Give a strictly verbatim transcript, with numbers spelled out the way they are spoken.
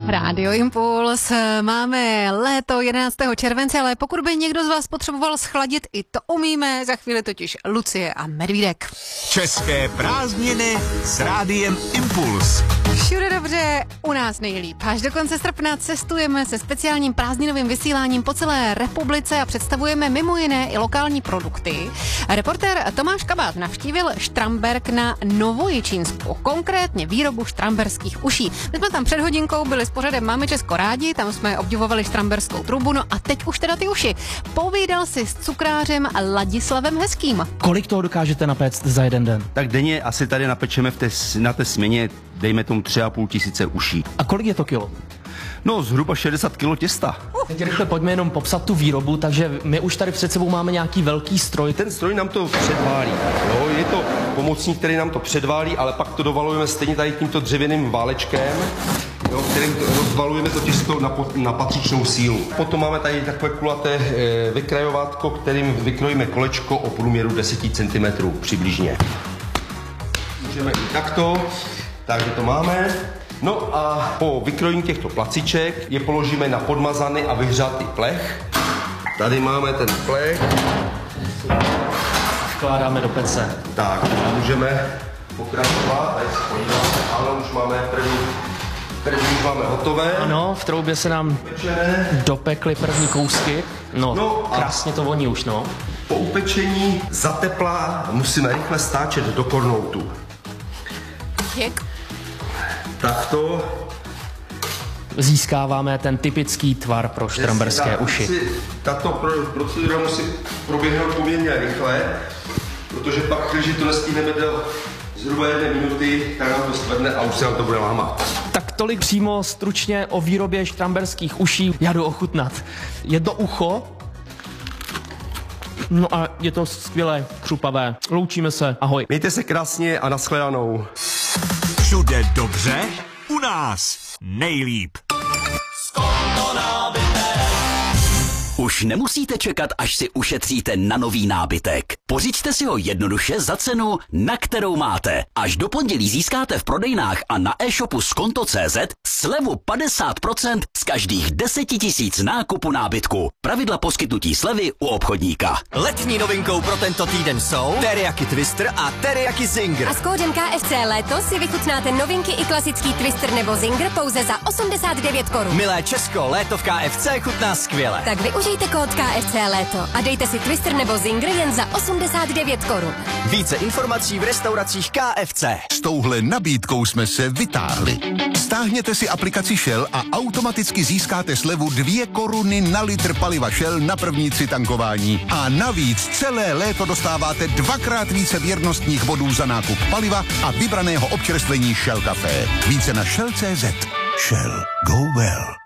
Rádio Impuls, máme léto jedenáctého července, ale pokud by někdo z vás potřeboval schladit, i to umíme, za chvíli totiž Lucie a Medvídek. České prázdniny s Rádiem Impuls. Všude dobře, u nás nejlíp. Až do konce srpna cestujeme se speciálním prázdninovým vysíláním po celé republice a představujeme mimo jiné i lokální produkty. Reportér Tomáš Kabát navštívil Štramberk na Novojičínsku, konkrétně výrobu štramberských uší. My jsme tam před hodinkou byli s pořadem Máme Česko rádi, tam jsme obdivovali štramberskou trubu, no a teď už teda ty uši. Povídal si s cukrářem Ladislavem Hezkým. Kolik toho dokážete napéct za jeden den? Tak denně asi tady napečeme v té, na té směně, dejme tomu tři a půl tisíce uší. A kolik je to kilo? No, zhruba šedesát kilo těsta. Teď rychle pojďme jenom popsat tu výrobu, takže my už tady před sebou máme nějaký velký stroj. Ten stroj nám to předválí, jo? Je to pomocník, který nám to předválí, ale pak to dovalujeme stejně tady tímto dřevěným válečkem, jo, kterým to rozvalujeme to těsto na, na patřičnou sílu. Potom máme tady takové kulaté e, vykrajovátko, kterým vykrojíme kolečko o průměru deset centimetrů přibližně. Můžeme i takto, takže to máme. No a po vykrojení těchto placiček je položíme na podmazaný a vyhřátý plech. Tady máme ten plech. Vkládáme do pece. Tak, můžeme pokračovat. Tady se podíváme, ano, už máme první, první už máme hotové. Ano, v troubě se nám Upečené. dopekly první kousky. No, No a krásně to voní už, no. Po upečení za tepla musíme rychle stáčet do kornoutu. Jak? Takto. Získáváme ten typický tvar pro štramberské Tak, uši. si, tato procedura musí proběhnout poměrně rychle, protože pak, když to nestihneme do zhruba jedné minuty, tak nám to stvrdne a už se nám to bude lámat. Tak tolik přímo stručně o výrobě štramberských uší. Já jdu ochutnat. Jedno ucho. No a je to skvělé, křupavé. Loučíme se, ahoj. Mějte se krásně a nashledanou. Všude dobře, u nás nejlíp. Už nemusíte čekat, až si ušetříte na nový nábytek. Pořiďte si ho jednoduše za cenu, na kterou máte. Až do pondělí získáte v prodejnách a na e-shopu skonto tečka cé zet slevu padesát procent z každých deseti tisíc nákupu nábytku. Pravidla poskytnutí slevy u obchodníka. Letní novinkou pro tento týden jsou teriyaki Twister a teriyaki Zinger. A s kódem K F C Léto si vychutnáte novinky i klasický Twister nebo Zinger pouze za osmdesát devět korun. Milé Česko, léto v K F C chutná skvěle. Tak využijte kód K F C Léto a dejte si Twister nebo Zinger jen za osmdesát devět korun. Více informací v restauracích K F C. S touhle nabídkou jsme se vytáhli. Stáhněte si aplikaci Shell a automaticky získáte slevu dvě koruny na litr paliva Shell na první tři tankování. A navíc celé léto dostáváte dvakrát více věrnostních bodů za nákup paliva a vybraného občerstvení Shell Café. Více na shell tečka cé zet. Shell. Go well.